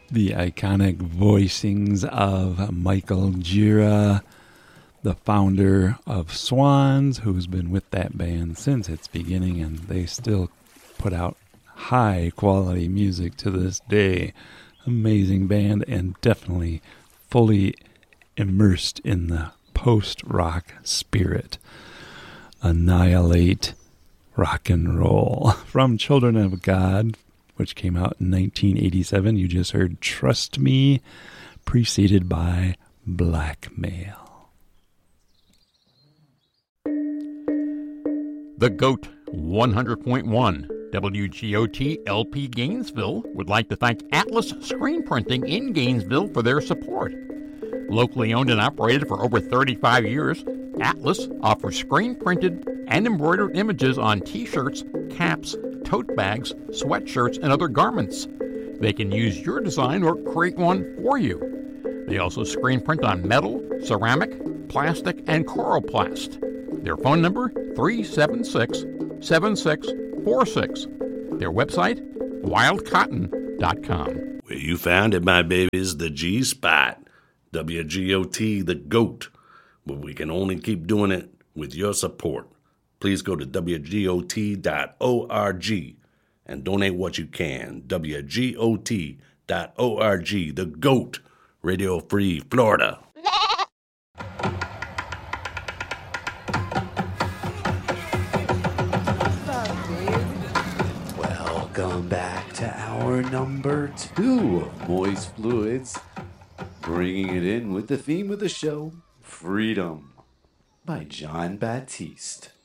The iconic voicings of Michael Gira, the founder of Swans, who's been with that band since its beginning, and they still put out high quality music to this day. Amazing band, and definitely fully immersed in the post-rock spirit. Annihilate rock and roll. From Children of God, which came out in 1987, you just heard Trust Me, preceded by Blackmail. The GOAT 100.1 WGOT LP Gainesville would like to thank Atlas Screen Printing in Gainesville for their support. Locally owned and operated for over 35 years, Atlas offers screen-printed and embroidered images on T-shirts, caps, tote bags, sweatshirts, and other garments. They can use your design or create one for you. They also screen print on metal, ceramic, plastic, and coroplast. Their phone number, 376-7646. Their website, wildcotton.com. Where you found it, my baby, is the G-Spot. WGOT, the GOAT. But we can only keep doing it with your support. Please go to WGOT.org and donate what you can. WGOT.org, the GOAT, Radio Free Florida. Welcome back to hour number 2 of Moist Fluids, bringing it in with the theme of the show, Freedom, by John Baptiste.